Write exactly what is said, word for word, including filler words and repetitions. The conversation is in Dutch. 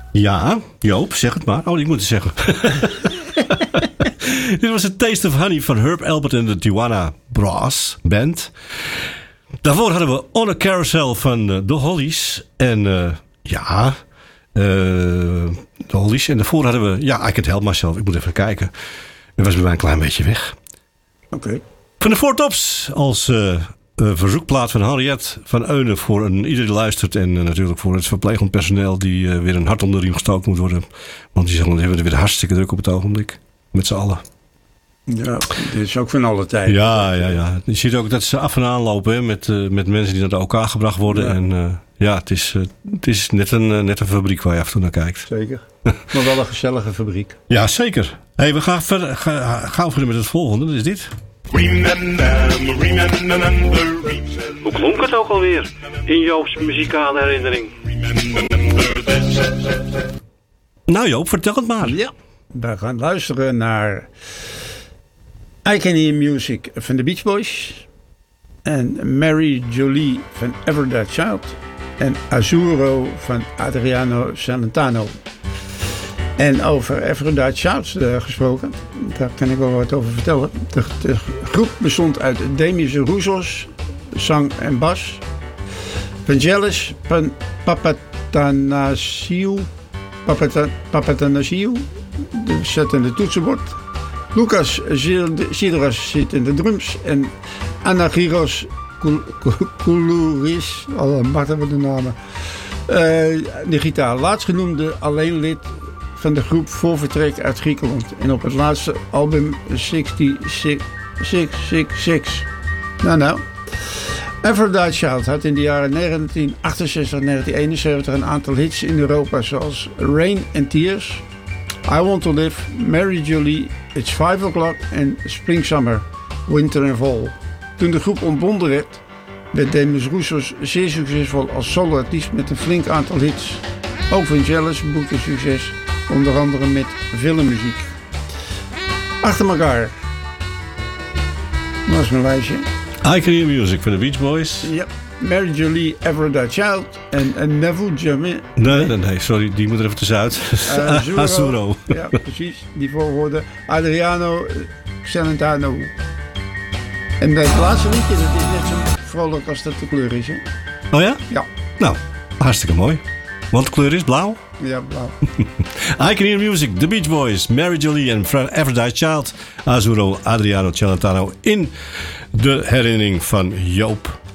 Ja, Joop, zeg het maar. Oh, ik moet het zeggen. Dit was het Taste of Honey van Herb Alpert en de Tijuana Brass Band. Daarvoor hadden we On a Carousel van uh, The Hollies. En uh, ja, uh, The Hollies. En daarvoor hadden we, ja, I Can't Help Myself. Ik moet even kijken. Dat was bij mij een klein beetje weg. Oké. Okay. Van de Four Tops als uh, uh, verzoekplaat van Henriette van Eunen voor een, ieder die luistert. En uh, natuurlijk voor het verplegend personeel die uh, weer een hart onder de riem gestoken moet worden. Want die zeggen, we hebben er weer hartstikke druk op het ogenblik. Met z'n allen. Ja, dit is ook van alle tijden. Ja, ja, ja. Je ziet ook dat ze af en aan lopen hè, met, uh, met mensen die naar de O K gebracht worden. Ja. En uh, ja, het is, uh, het is net, een, uh, net een fabriek waar je af en toe naar kijkt. Zeker. Maar wel een gezellige fabriek. Ja, zeker. Hey, we gaan verder, ga, gaan verder met het volgende. Dat is dit. Hoe klonk het ook alweer in Joop's muzikale herinnering? Nou Joop, vertel het maar. Ja, we gaan luisteren naar I Can Hear Music van de Beach Boys. En Mary Jolie van Ever That Child. En Azzurro van Adriano Celentano. En over Ever That Child uh, gesproken, daar kan ik wel wat over vertellen. De, de groep bestond uit Demis Roussos, zang en bas. Vangelis van Papatanasiou, Papata, Papatanasiou, de zettende toetsenbord. Lucas Sidras zit in de drums. En Anagiros Koulouris, oh, mag dat met de namen. Uh, de gitaar. Laatstgenoemde alleen lid van de groep voor vertrek uit Griekenland. En op het laatste album zesenzestig. Nou nou. Ever That Child had in de jaren negentien achtenzestig en negentien eenenzeventig een aantal hits in Europa zoals Rain and Tears, I Want to Live, Mary Jolie, It's Five O'Clock en Spring Summer, Winter and Fall. Toen de groep ontbonden werd, werd Demis Roussos zeer succesvol als soloartiest met een flink aantal hits. Ook Vangelis boekte succes, onder andere met filmmuziek. Achter elkaar. Dat is mijn lijstje. I Can Hear Music van de Beach Boys. Ja. Mary Jolie, Ever That Child. En, en Never Jamais. Nee, nee, nee, sorry, die moet er even tussenuit. Uh, Azzurro. Ja, precies. Die volgorde. Adriano Celentano. En dat laatste liedje, dat is net zo vrolijk als dat de kleur is, hè? Oh ja? Ja. Nou, hartstikke mooi. Want de kleur is blauw. Ja, blauw. I Can Hear Music, The Beach Boys, Mary Jolie en Ever That Child. Azzurro, Adriano Celentano in de herinnering van Joop.